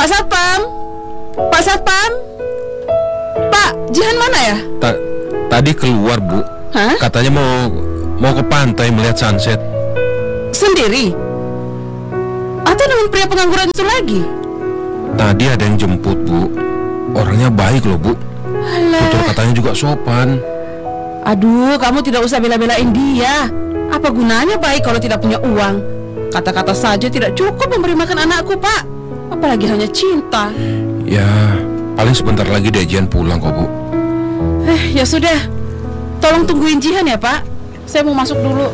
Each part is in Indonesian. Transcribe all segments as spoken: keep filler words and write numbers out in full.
Pak Satpam, Pak Satpam, Pak Jihan mana ya? Ta- Tadi keluar, Bu. Hah? Katanya mau mau ke pantai melihat sunset. Sendiri? Atau dengan pria pengangguran itu lagi? Tadi ada yang jemput, Bu. Orangnya baik loh, Bu. Tutur Alah. katanya juga sopan. Aduh, kamu tidak usah bela-belain dia. Apa gunanya baik kalau tidak punya uang? Kata-kata saja tidak cukup memberi makan anakku, Pak. Apalagi hanya cinta. Ya, paling sebentar lagi dia Jihan pulang kok, Bu. Eh, ya sudah. Tolong tungguin Jihan ya, Pak. Saya mau masuk dulu.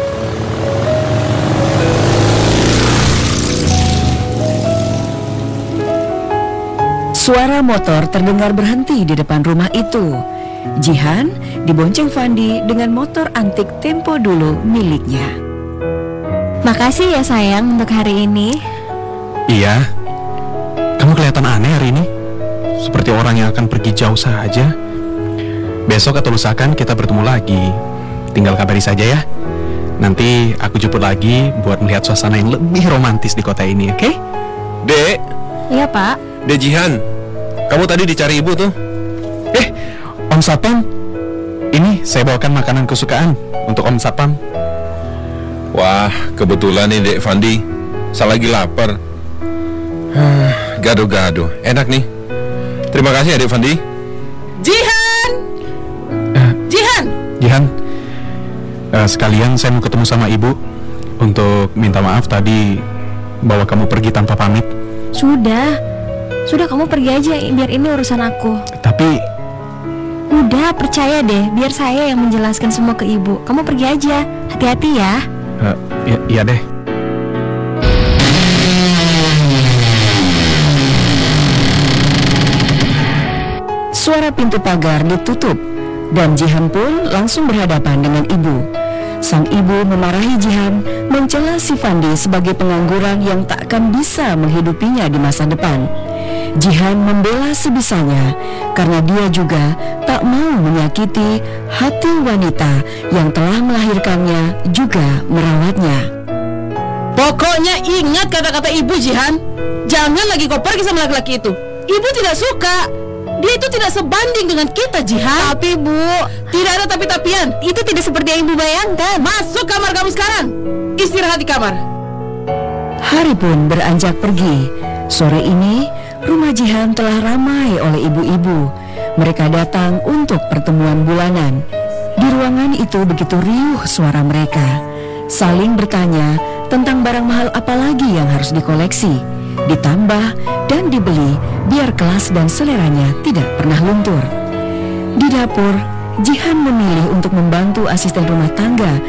Suara motor terdengar berhenti di depan rumah itu. Jihan dibonceng Fandi dengan motor antik tempo dulu miliknya. Makasih ya sayang untuk hari ini. Iya. Kamu kelihatan aneh hari ini. Seperti orang yang akan pergi jauh saja. Besok atau lusa kan kita bertemu lagi. Tinggal kabari saja ya. Nanti aku jemput lagi buat melihat suasana yang lebih romantis di kota ini, oke? Dek, Iya pak. Dek Jihan. Kamu tadi dicari ibu tuh. Eh, Om Satpam. Ini saya bawakan makanan kesukaan untuk Om Satpam. Wah, kebetulan nih Dek Fandi. Saya lagi lapar. Hah, Gado-gado, enak nih. Terima kasih ya Dek Fandi. Jihan! Eh, Jihan! Jihan, eh, sekalian saya mau ketemu sama ibu untuk minta maaf tadi bawa kamu pergi tanpa pamit. Sudah. Sudah kamu pergi aja, biar ini urusan aku. Tapi Udah, percaya deh, biar saya yang menjelaskan semua ke ibu. Kamu pergi aja, hati-hati ya. eh, ya, iya deh. Suara pintu pagar ditutup dan Jihan pun langsung berhadapan dengan ibu. Sang ibu memarahi Jihan, mencela si Fandi sebagai pengangguran yang tak akan bisa menghidupinya di masa depan. Jihan membela sebisanya karena dia juga tak mau menyakiti hati wanita yang telah melahirkannya juga merawatnya. Pokoknya ingat kata-kata ibu, Jihan. Jangan lagi kau pergi sama laki-laki itu. Ibu tidak suka. Dia itu tidak sebanding dengan kita, Jihan. Tapi bu, Tidak ada tapi-tapian. itu tidak seperti yang ibu bayangkan. Masuk kamar kamu sekarang. Istirahat di kamar. Hari pun beranjak pergi. Sore ini, rumah Jihan telah ramai oleh ibu-ibu. Mereka datang untuk pertemuan bulanan. Di ruangan itu begitu riuh suara mereka, saling bertanya tentang barang mahal apa lagi yang harus dikoleksi, ditambah dan dibeli biar kelas dan seleranya tidak pernah luntur. Di dapur, Jihan memilih untuk membantu asisten rumah tangga